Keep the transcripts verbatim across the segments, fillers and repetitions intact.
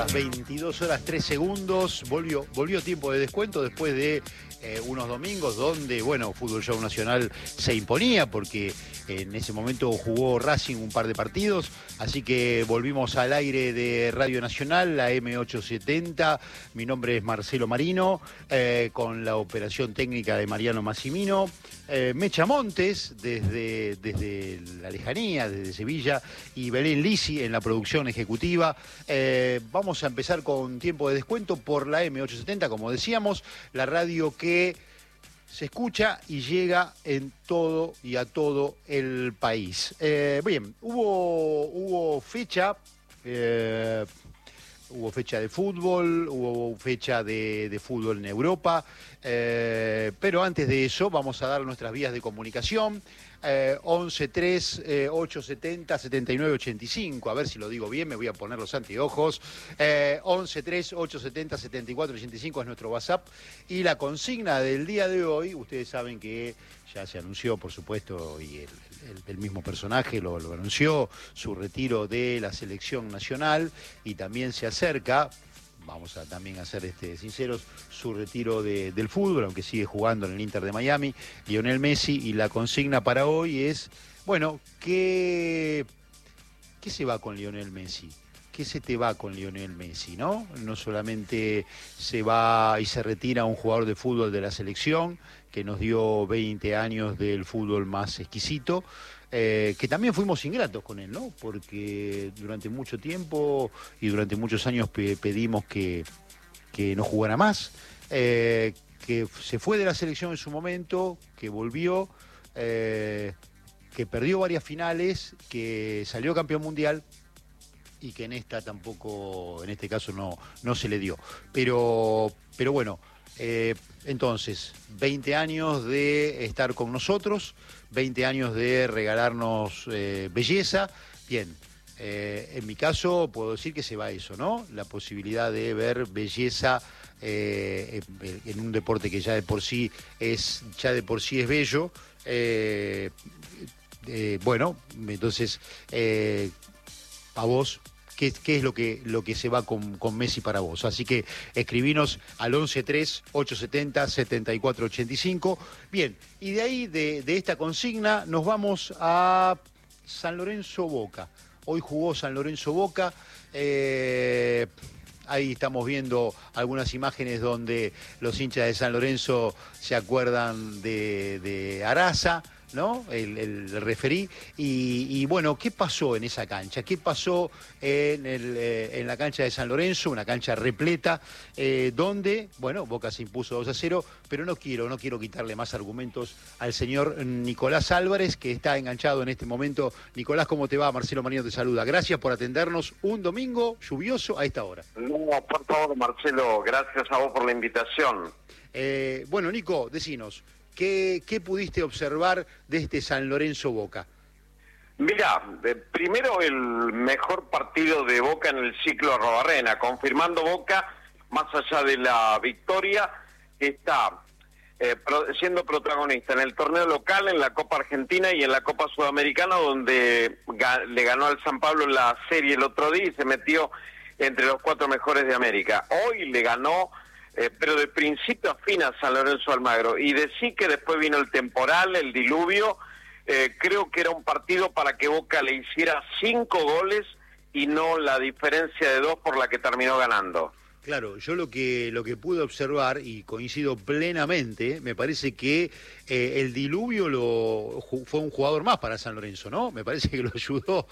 veintidós horas tres segundos, volvió, volvió tiempo de descuento después de eh, unos domingos donde, bueno, Fútbol Show Nacional se imponía porque en ese momento jugó Racing un par de partidos, así que volvimos al aire de Radio Nacional, la eme ochocientos setenta, mi nombre es Marcelo Marino, eh, con la operación técnica de Mariano Massimino, eh, Mecha Montes desde, desde la lejanía, desde Sevilla, y Belén Lisi en la producción ejecutiva. Eh, vamos a empezar con tiempo de descuento por la eme ochocientos setenta, como decíamos, la radio que se escucha y llega en todo y a todo el país. Eh, bien, hubo, hubo fecha, eh, hubo fecha de fútbol, hubo fecha de, de fútbol en Europa, eh, pero antes de eso vamos a dar nuestras vías de comunicación. Eh, once tres eh, ochocientos setenta setenta y nueve ochenta y cinco, a ver si lo digo bien, me voy a poner los anteojos. eh, once tres ochocientos setenta setenta y cuatro ochenta y cinco es nuestro WhatsApp, y la consigna del día de hoy, ustedes saben que ya se anunció, por supuesto, y el, el, el mismo personaje lo, lo anunció, su retiro de la selección nacional, y también se acerca, vamos a también a ser este, sinceros, su retiro de, del fútbol, aunque sigue jugando en el Inter de Miami, Lionel Messi, y la consigna para hoy es, bueno, ¿qué, qué se va con Lionel Messi? ¿Qué se te va con Lionel Messi, no? No solamente se va y se retira un jugador de fútbol de la selección, que nos dio veinte años del fútbol más exquisito, Eh, que también fuimos ingratos con él, ¿no? Porque durante mucho tiempo y durante muchos años pe pedimos que, que no jugara más, eh, que se fue de la selección en su momento, que volvió, eh, que perdió varias finales, que salió campeón mundial y que en esta tampoco, en este caso no, no se le dio. Pero, pero bueno, eh, entonces, veinte años de estar con nosotros, veinte años de regalarnos eh, belleza. Bien, eh, en mi caso puedo decir que se va eso, ¿no? La posibilidad de ver belleza eh, en, en un deporte que ya de por sí es, ya de por sí es bello. Eh, eh, bueno, entonces, eh, a vos, ¿Qué, ¿Qué es lo que, lo que se va con, con Messi para vos? Así que escribinos al once tres ochocientos setenta setenta y cuatro ochenta y cinco. Bien, y de ahí, de, de esta consigna, nos vamos a San Lorenzo Boca. Hoy jugó San Lorenzo Boca. Eh, ahí estamos viendo algunas imágenes donde los hinchas de San Lorenzo se acuerdan de, de Araza, ¿no? El, el referí. Y, y bueno, ¿qué pasó en esa cancha? ¿Qué pasó en, el, eh, en la cancha de San Lorenzo? Una cancha repleta, eh, donde, bueno, Boca se impuso dos a cero, pero no quiero, no quiero quitarle más argumentos al señor Nicolás Álvarez, que está enganchado en este momento. Nicolás, ¿cómo te va? Marcelo Marino te saluda. Gracias por atendernos un domingo lluvioso a esta hora. No, por favor, Marcelo, gracias a vos por la invitación. Eh, bueno, Nico, decinos, ¿Qué, ¿Qué pudiste observar de este San Lorenzo Boca? Mira, eh, primero el mejor partido de Boca en el ciclo Arrobarrena, confirmando Boca, más allá de la victoria, está eh, pro, siendo protagonista en el torneo local, en la Copa Argentina y en la Copa Sudamericana, donde ga, le ganó al San Pablo en la serie el otro día y se metió entre los cuatro mejores de América. Hoy le ganó, Eh, pero de principio a fin a San Lorenzo Almagro, y decir que después vino el temporal, el diluvio, eh, creo que era un partido para que Boca le hiciera cinco goles y no la diferencia de dos por la que terminó ganando. Claro, yo lo que lo que pude observar, y coincido plenamente, me parece que eh, el diluvio lo fue un jugador más para San Lorenzo, ¿no? Me parece que lo ayudó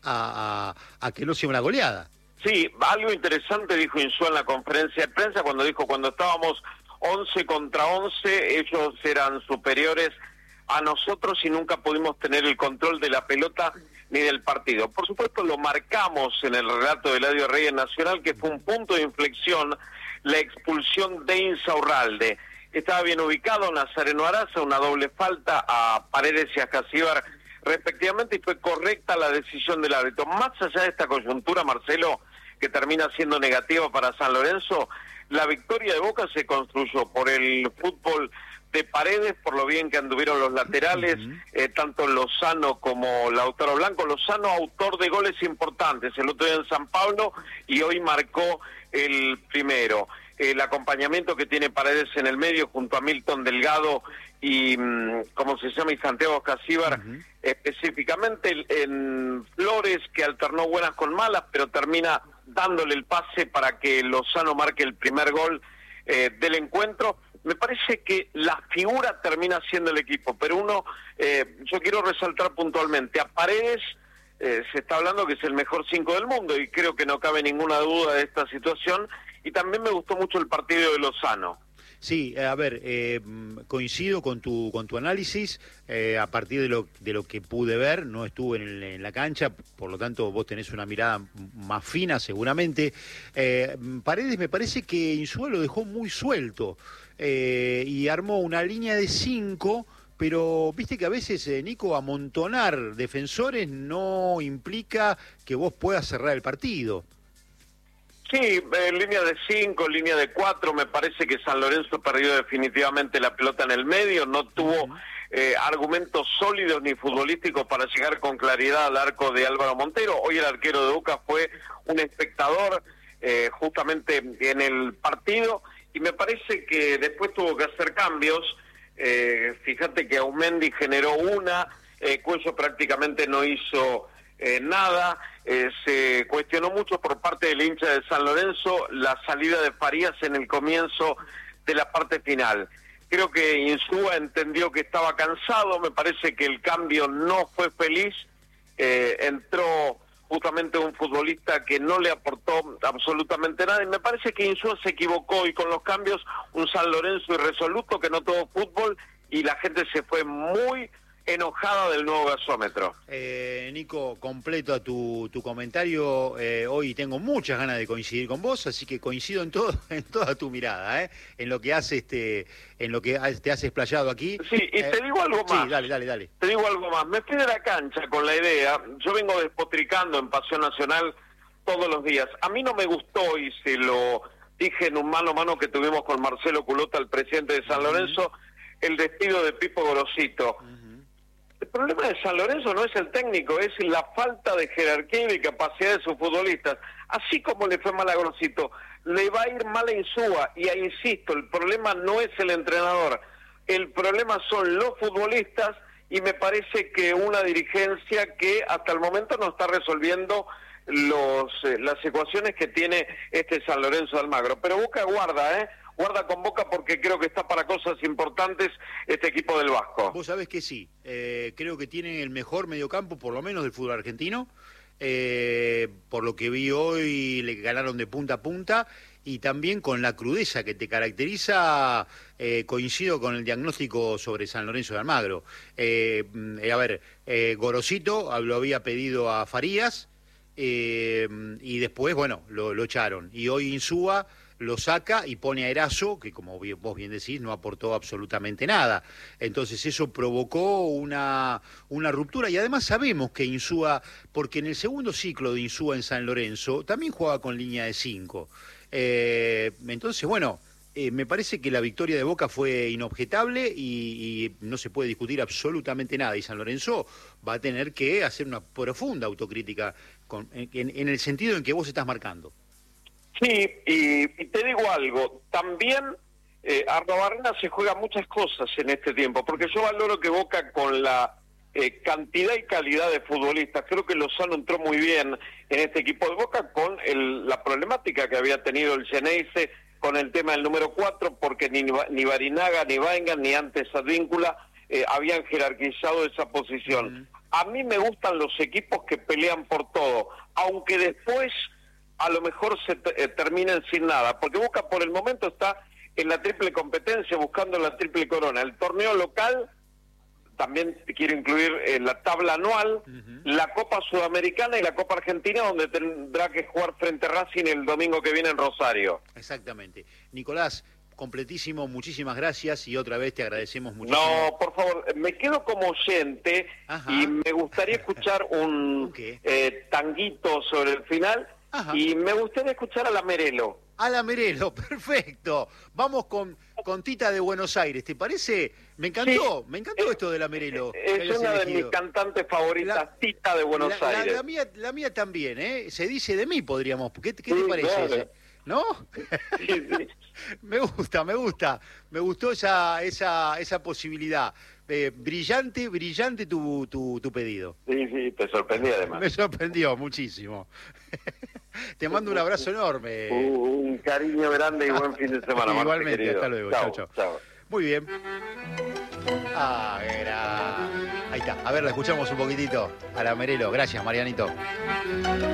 a, a, a que no sea una goleada. Sí, algo interesante dijo Insúa en la conferencia de prensa cuando dijo, cuando estábamos once contra once, ellos eran superiores a nosotros y nunca pudimos tener el control de la pelota ni del partido. Por supuesto lo marcamos en el relato de Eladio Reyes Nacional, que fue un punto de inflexión, la expulsión de Insaurralde. Estaba bien ubicado Nazareno Araza, una doble falta a Paredes y a Jasíbar respectivamente, y fue correcta la decisión del árbitro. Más allá de esta coyuntura, Marcelo, que termina siendo negativa para San Lorenzo, la victoria de Boca se construyó por el fútbol de Paredes, por lo bien que anduvieron los laterales, uh-huh. eh, tanto Lozano como Lautaro Blanco. Lozano, autor de goles importantes, el otro día en San Pablo, y hoy marcó el primero. El acompañamiento que tiene Paredes en el medio, junto a Milton Delgado y, ¿cómo se llama?, y Santiago Casíbar, uh-huh. específicamente en Flores, que alternó buenas con malas, pero termina dándole el pase para que Lozano marque el primer gol eh, del encuentro. Me parece que la figura termina siendo el equipo, pero uno, eh, yo quiero resaltar puntualmente, a Paredes eh, se está hablando que es el mejor cinco del mundo, y creo que no cabe ninguna duda de esta situación, y también me gustó mucho el partido de Lozano. Sí, a ver, eh, coincido con tu con tu análisis, eh, a partir de lo de lo que pude ver, no estuve en, en la cancha, por lo tanto vos tenés una mirada más fina seguramente. Eh, Paredes me parece que Insúa lo dejó muy suelto eh, y armó una línea de cinco, pero viste que a veces, eh, Nico, amontonar defensores no implica que vos puedas cerrar el partido. Sí, eh, línea de cinco, línea de cuatro, me parece que San Lorenzo perdió definitivamente la pelota en el medio, no tuvo eh, argumentos sólidos ni futbolísticos para llegar con claridad al arco de Álvaro Montero. Hoy el arquero de Boca fue un espectador eh, justamente en el partido, y me parece que después tuvo que hacer cambios. Eh, fíjate que Aumendi generó una, eh, Cuello prácticamente no hizo Eh, nada, eh, se cuestionó mucho por parte del hincha de San Lorenzo la salida de Farías en el comienzo de la parte final. Creo que Insúa entendió que estaba cansado, me parece que el cambio no fue feliz, eh, entró justamente un futbolista que no le aportó absolutamente nada, y me parece que Insúa se equivocó, y con los cambios un San Lorenzo irresoluto que no tuvo fútbol, y la gente se fue muy enojada del nuevo gasómetro. Eh, Nico, completo a tu, tu comentario, eh, hoy tengo muchas ganas de coincidir con vos, así que coincido en todo, en toda tu mirada, ¿eh? en lo que has este, en lo que te has explayado aquí. Sí, y eh, te digo algo más. Sí, dale, dale, dale. Te digo algo más. Me fui de la cancha con la idea, yo vengo despotricando en Pasión Nacional todos los días. A mí no me gustó, y se lo dije en un mano a mano que tuvimos con Marcelo Culota, el presidente de San Lorenzo, uh-huh. el despido de Pipo Gorosito. Uh-huh. El problema de San Lorenzo no es el técnico, es la falta de jerarquía y de capacidad de sus futbolistas. Así como le fue mal a Gorosito, le va a ir mal a Insúa, y a, insisto, el problema no es el entrenador, el problema son los futbolistas, y me parece que una dirigencia que hasta el momento no está resolviendo los eh, las ecuaciones que tiene este San Lorenzo de Almagro. Pero Boca guarda, ¿eh? Guarda con Boca, porque creo que está para cosas importantes este equipo del Vasco. Vos sabés que sí, eh, creo que tienen el mejor mediocampo, por lo menos del fútbol argentino, eh, por lo que vi hoy le ganaron de punta a punta, y también con la crudeza que te caracteriza, eh, coincido con el diagnóstico sobre San Lorenzo de Almagro. Eh, eh, a ver, eh, Gorosito lo había pedido a Farías, eh, y después, bueno, lo, lo echaron, y hoy Insúa lo saca y pone a Erazo, que como vos bien decís, no aportó absolutamente nada. Entonces eso provocó una, una ruptura, y además sabemos que Insúa, porque en el segundo ciclo de Insúa en San Lorenzo, también jugaba con línea de cinco. Eh, entonces, bueno, eh, me parece que la victoria de Boca fue inobjetable, y, y no se puede discutir absolutamente nada, y San Lorenzo va a tener que hacer una profunda autocrítica con, en, en el sentido en que vos estás marcando. Sí, y, y te digo algo, también eh, Arrobarrena se juega muchas cosas en este tiempo, porque yo valoro que Boca, con la eh, cantidad y calidad de futbolistas, creo que Lozano entró muy bien en este equipo de Boca, con el, la problemática que había tenido el Geneise con el tema del número cuatro, porque ni, ni Barinaga, ni Vaingan, ni antes Advíncula eh, habían jerarquizado esa posición. Uh-huh. A mí me gustan los equipos que pelean por todo, aunque después a lo mejor se eh, terminen sin nada, porque Boca por el momento está en la triple competencia, buscando la triple corona. El torneo local también quiero incluir eh, la tabla anual, uh-huh. la Copa Sudamericana y la Copa Argentina, donde tendrá que jugar frente a Racing el domingo que viene en Rosario. Exactamente. Nicolás, completísimo, muchísimas gracias, y otra vez te agradecemos muchísimo. No, por favor, me quedo como oyente. Ajá. Y me gustaría escuchar un eh, tanguito sobre el final. Ajá. Y me gustaría escuchar a la Merelo. A la Merelo, perfecto. Vamos con, con Tita de Buenos Aires, ¿te parece? Me encantó, Sí. me encantó Es- esto de la Merelo. que Es hayas una de elegido. mis cantantes favoritas, La- Tita de Buenos La, la- Aires. la mía, la mía también, ¿eh? Se dice de mí, podríamos. ¿Qué, qué te Sí, parece claro. ese? ¿No? Sí, sí. Me gusta, me gusta. Me gustó esa, esa, esa posibilidad. Eh, brillante, brillante tu, tu, tu pedido. Sí, sí, te sorprendí además. Me sorprendió muchísimo. Te mando un abrazo enorme. Un cariño grande y buen fin de semana, Marce, Igualmente, querido. hasta luego. Chau, Chau, chau. chau. Muy bien. Ah, era. Ahí está. A ver, la escuchamos un poquitito. A la Merelo. Gracias, Marianito.